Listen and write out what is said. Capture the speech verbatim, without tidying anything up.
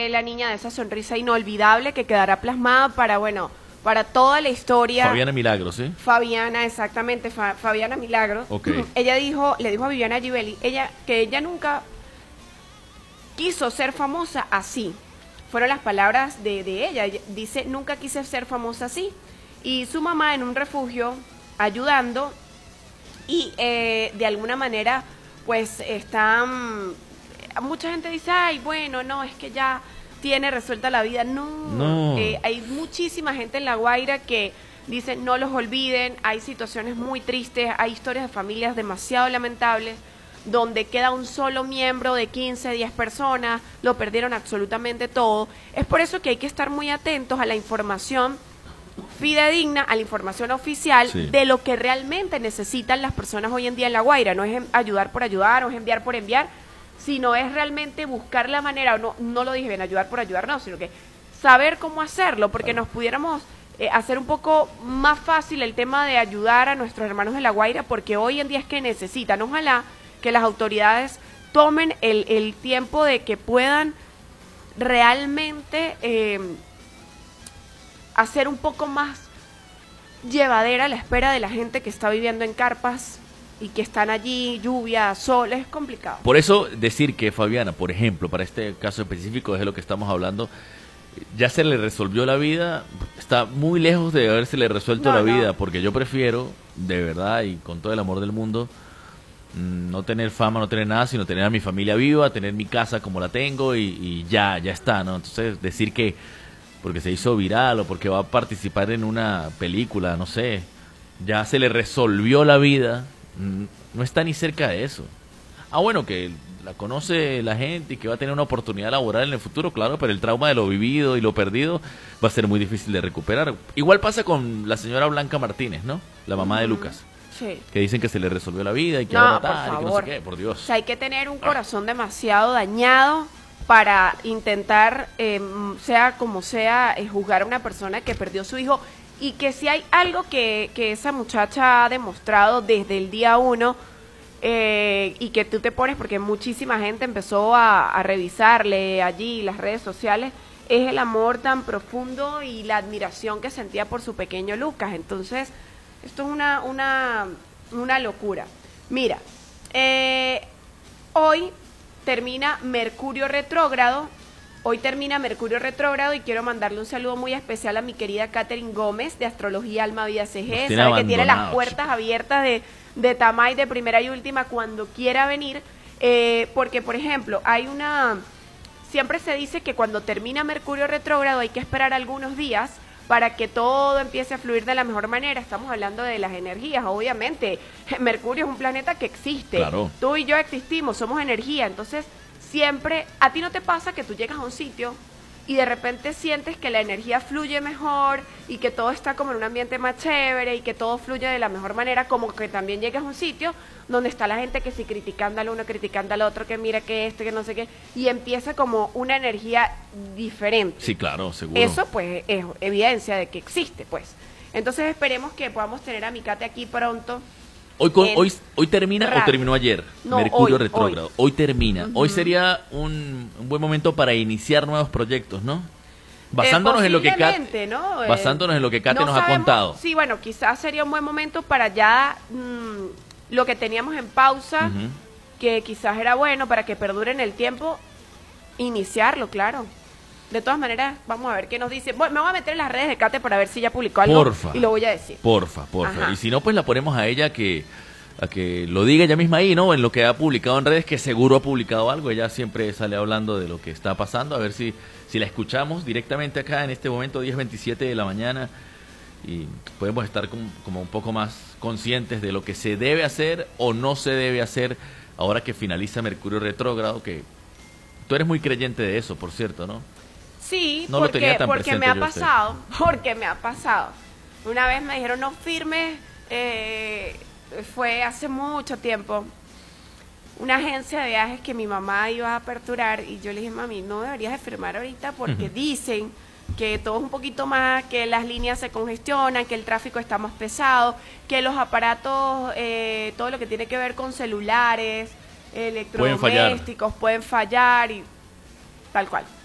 fue la niña de esa sonrisa inolvidable que quedará plasmada para, bueno, para toda la historia. Fabiana Milagros, ¿sí? Fabiana, exactamente, Fa Fabiana Milagros. Okay. Ella dijo, le dijo a Viviana Givelli, ella, que ella nunca quiso ser famosa así. Fueron las palabras de, de ella. Ella dice, nunca quise ser famosa así. Y su mamá en un refugio ayudando y eh, de alguna manera pues están, mucha gente dice, ay, bueno, no, es que ya tiene resuelta la vida. No, no. Eh, hay muchísima gente en La Guaira que dice, no los olviden, hay situaciones muy tristes, hay historias de familias demasiado lamentables, donde queda un solo miembro de quince, diez personas, lo perdieron absolutamente todo. Es por eso que hay que estar muy atentos a la información fidedigna, a la información oficial, sí, de lo que realmente necesitan las personas hoy en día en La Guaira. No es ayudar por ayudar, o es enviar por enviar, sino es realmente buscar la manera, no, no lo dije bien, ayudar por ayudar, no, sino que saber cómo hacerlo, porque nos pudiéramos eh, hacer un poco más fácil el tema de ayudar a nuestros hermanos de La Guaira, porque hoy en día es que necesitan. Ojalá que las autoridades tomen el, el tiempo de que puedan realmente eh, hacer un poco más llevadera la espera de la gente que está viviendo en carpas y que están allí, lluvia, sol, es complicado. Por eso decir que Fabiana, por ejemplo, para este caso específico es de lo que estamos hablando, ya se le resolvió la vida, está muy lejos de haberse le resuelto no, la no. vida, porque yo prefiero, de verdad y con todo el amor del mundo, no tener fama, no tener nada, sino tener a mi familia viva, tener mi casa como la tengo y, y ya, ya está, ¿no? Entonces decir que porque se hizo viral o porque va a participar en una película, no sé, ya se le resolvió la vida, no está ni cerca de eso. Ah, bueno, que la conoce la gente y que va a tener una oportunidad laboral en el futuro, claro, pero el trauma de lo vivido y lo perdido va a ser muy difícil de recuperar. Igual pasa con la señora Blanca Martínez, ¿no? La mamá mm, de Lucas. Sí. Que dicen que se le resolvió la vida y que no, va a matar por y que no sé qué, por Dios. O sea, hay que tener un corazón ah. demasiado dañado para intentar, eh, sea como sea, eh, juzgar a una persona que perdió su hijo, y que si hay algo que, que esa muchacha ha demostrado desde el día uno, eh, y que tú te pones, porque muchísima gente empezó a, a revisarle allí las redes sociales, es el amor tan profundo y la admiración que sentía por su pequeño Lucas. Entonces, esto es una, una, una locura. Mira, eh, hoy termina Mercurio retrógrado, hoy termina Mercurio retrógrado y quiero mandarle un saludo muy especial a mi querida Catherine Gómez de Astrología Alma Vida C G, sabe que tiene las puertas abiertas de, de Tamay de primera y última cuando quiera venir, eh, porque por ejemplo hay una, siempre se dice que cuando termina Mercurio retrógrado hay que esperar algunos días para que todo empiece a fluir de la mejor manera. Estamos hablando de las energías, obviamente. Mercurio es un planeta que existe. Claro. Tú y yo existimos, somos energía. Entonces, siempre, a ti no te pasa que tú llegas a un sitio y de repente sientes que la energía fluye mejor y que todo está como en un ambiente más chévere y que todo fluye de la mejor manera, como que también llegas a un sitio donde está la gente que sí criticando al uno, criticando al otro, que mira que este, que no sé qué, y empieza como una energía diferente. Sí, claro, seguro. Eso pues es evidencia de que existe, pues. Entonces esperemos que podamos tener a Micate aquí pronto. Hoy, con, hoy, hoy termina radio. ¿O terminó ayer? No, Mercurio hoy, retrógrado. Hoy, hoy termina. Uh-huh. Hoy sería un, un buen momento para iniciar nuevos proyectos, ¿no? Basándonos eh, en lo que Kate, ¿no? basándonos en lo que Kate no nos sabemos, ha contado. Sí, bueno, quizás sería un buen momento para ya mmm, lo que teníamos en pausa, uh-huh, que quizás era bueno para que perdure en el tiempo, iniciarlo, claro. De todas maneras, vamos a ver qué nos dice. Bueno, me voy a meter en las redes de Kate para ver si ya publicó algo. Porfa. Y lo voy a decir. Porfa, porfa. Ajá. Y si no, pues la ponemos a ella que, a que lo diga ella misma ahí, ¿no? En lo que ha publicado en redes, que seguro ha publicado algo. Ella siempre sale hablando de lo que está pasando. A ver si, si la escuchamos directamente acá en este momento, diez veintisiete de la mañana. Y podemos estar como, como un poco más conscientes de lo que se debe hacer o no se debe hacer ahora que finaliza Mercurio retrógrado, que tú eres muy creyente de eso, por cierto, ¿no? Sí, no porque, lo tenía tan porque me ha pasado, sé. porque me ha pasado. Una vez me dijeron no firmes, eh, fue hace mucho tiempo, una agencia de viajes que mi mamá iba a aperturar y yo le dije, mami, no deberías de firmar ahorita porque uh-huh, dicen que todo es un poquito más, que las líneas se congestionan, que el tráfico está más pesado, que los aparatos, eh, todo lo que tiene que ver con celulares, electrodomésticos, pueden fallar, pueden fallar y tal cual.